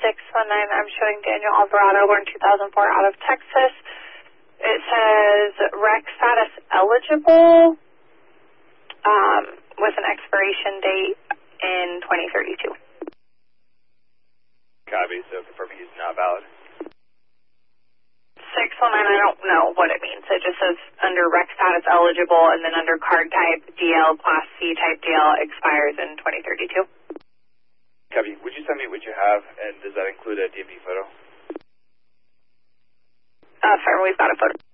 I'm showing Daniel Alvarado, born 2004, out of Texas. It says rec status eligible with an expiration date in 2032. Copy, so confirming he's not valid. 619, I don't know what it means. It just says under rec status eligible, and then under card type, DL, Class C type DL expires in 2032. Copy. Would you send me what you have, and does that include a DMV photo? Sir, we've got a photo.